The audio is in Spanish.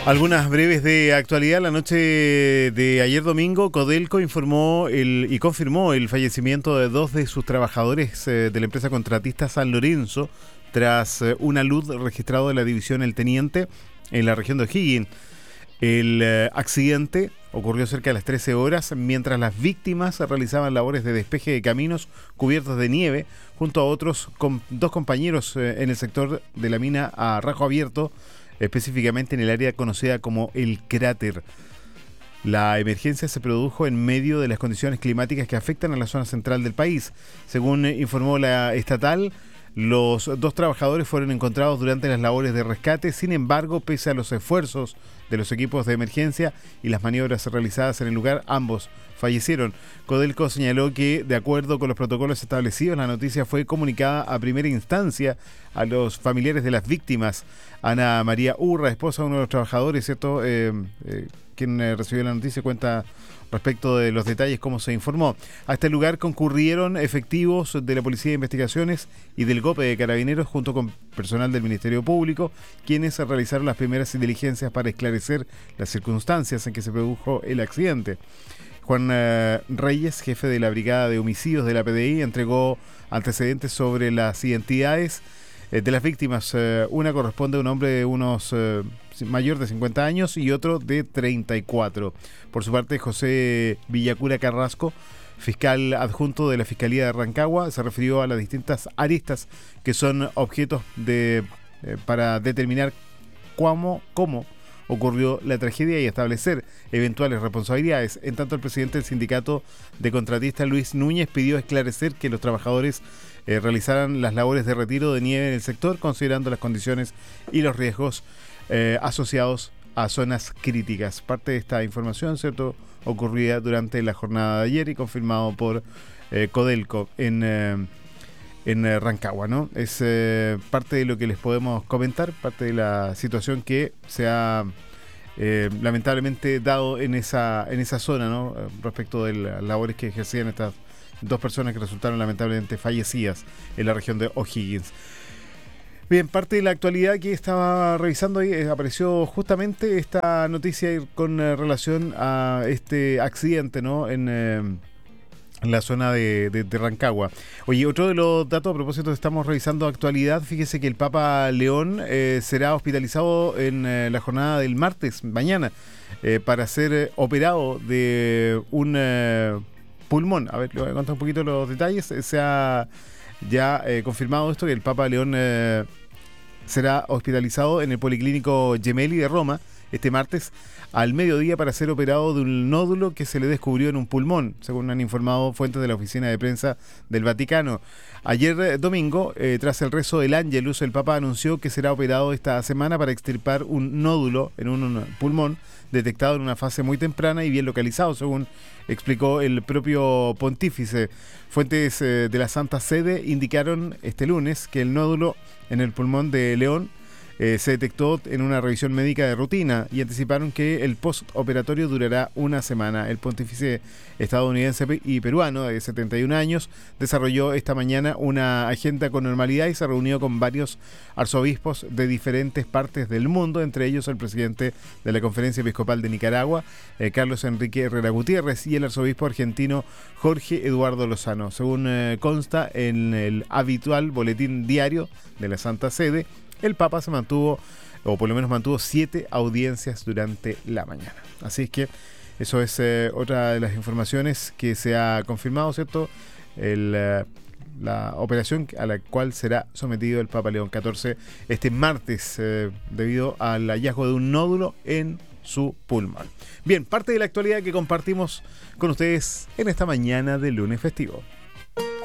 Algunas breves de actualidad. La noche de ayer domingo, Codelco informó y confirmó el fallecimiento de dos de sus trabajadores de la empresa contratista San Lorenzo tras una luz registrado de la división El Teniente en la región de O'Higgins. El accidente ocurrió cerca de las 13 horas mientras las víctimas realizaban labores de despeje de caminos cubiertos de nieve junto a otros dos compañeros en el sector de la mina a Rajo Abierto, específicamente en el área conocida como El Cráter. La emergencia se produjo en medio de las condiciones climáticas que afectan a la zona central del país. Según informó la estatal, los dos trabajadores fueron encontrados durante las labores de rescate. Sin embargo, pese a los esfuerzos de los equipos de emergencia y las maniobras realizadas en el lugar, ambos fallecieron. Codelco señaló que, de acuerdo con los protocolos establecidos, la noticia fue comunicada a primera instancia a los familiares de las víctimas. Ana María Urra, esposa de uno de los trabajadores, ¿cierto? Quien recibió la noticia, cuenta respecto de los detalles, cómo se informó. A este lugar concurrieron efectivos de la Policía de Investigaciones y del GOPE de Carabineros junto con personal del Ministerio Público, quienes realizaron las primeras diligencias para esclarecer las circunstancias en que se produjo el accidente. Juan Reyes, jefe de la Brigada de Homicidios de la PDI, entregó antecedentes sobre las identidades de las víctimas. Una corresponde a un hombre de unos mayor de 50 años y otro de 34. Por su parte, José Villacura Carrasco, fiscal adjunto de la Fiscalía de Rancagua, se refirió a las distintas aristas que son objetos para determinar cómo ocurrió la tragedia y establecer eventuales responsabilidades. En tanto, el presidente del sindicato de contratistas, Luis Núñez, pidió esclarecer que los trabajadores realizaran las labores de retiro de nieve en el sector, considerando las condiciones y los riesgos asociados a zonas críticas. Parte de esta información, ¿cierto?, ocurría durante la jornada de ayer y confirmado por Codelco en Rancagua, ¿no? Es parte de lo que les podemos comentar, parte de la situación que se ha lamentablemente dado en esa zona, ¿no? Respecto de las labores que ejercían estas dos personas que resultaron lamentablemente fallecidas en la región de O'Higgins. Bien, parte de la actualidad que estaba revisando ahí, apareció justamente esta noticia con relación a este accidente, ¿no?, en la zona de Rancagua. Oye, otro de los datos, a propósito, estamos revisando actualidad. Fíjese que el Papa León será hospitalizado en la jornada del martes, mañana, para ser operado de un pulmón. A ver, le voy a contar un poquito los detalles. Se ha ya confirmado esto, que el Papa León será hospitalizado en el Policlínico Gemelli de Roma este martes al mediodía para ser operado de un nódulo que se le descubrió en un pulmón, según han informado fuentes de la oficina de prensa del Vaticano. Ayer domingo, tras el rezo del Ángelus, el Papa anunció que será operado esta semana para extirpar un nódulo en un pulmón detectado en una fase muy temprana y bien localizado, según explicó el propio pontífice. Fuentes de la Santa Sede indicaron este lunes que el nódulo en el pulmón de León se detectó en una revisión médica de rutina y anticiparon que el postoperatorio durará una semana. El pontífice estadounidense y peruano de 71 años desarrolló esta mañana una agenda con normalidad y se reunió con varios arzobispos de diferentes partes del mundo, entre ellos el presidente de la Conferencia Episcopal de Nicaragua, Carlos Enrique Herrera Gutiérrez, y el arzobispo argentino Jorge Eduardo Lozano. Según consta en el habitual boletín diario de la Santa Sede, el Papa se mantuvo, o por lo menos mantuvo 7 audiencias durante la mañana. Así es que eso es otra de las informaciones que se ha confirmado, ¿cierto? La operación a la cual será sometido el Papa León XIV este martes debido al hallazgo de un nódulo en su pulmón. Bien, parte de la actualidad que compartimos con ustedes en esta mañana de lunes festivo.